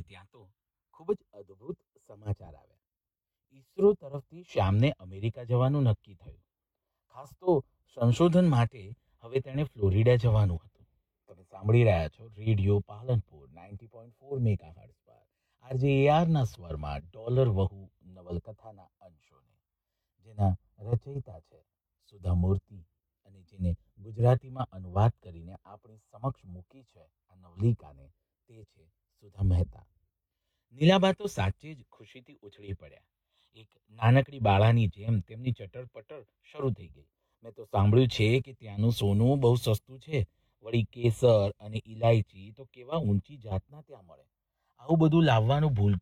ત્યાં તો ખૂબ જ અદ્ભુત સમાચાર આવ્યા. ઈસરો તરફથી શ્યામને અમેરિકા જવાનું નક્કી થયું. ખાસ તો સંશોધન માટે હવે તેણે ફ્લોરિડા જવાનું હતું. તમે સાંભળી રહ્યા છો રેડિયો પાલનપુર 90.4 મેગાહર્ટ્ઝ પર આરજેઆરના સ્વરમાં ડોલર વહુ નવલકથાના અંશોને, જેના રચયિતા છે સુધા મૂર્તિ, અને જેને ગુજરાતીમાં અનુવાદ કરીને આપણી સમક્ષ મૂકી છે આ નવલિકાને, તે છે સુધા મહેતા. નીલાબા તો સાચે જ ખુશીથી ઉછળી પડ્યા. એક નાનકડી બાળાની જેમ તેમની ચટર-પટર શરૂ થઈ ગઈ. મેં તો સાંભળ્યું છે કે ત્યાંનું સોનું બહુ સસ્તું છે. વળી કેસર અને ઇલાયચી તો કેવા ઊંચી જાતના ત્યાં મળે. આવું બધું લાવવાનું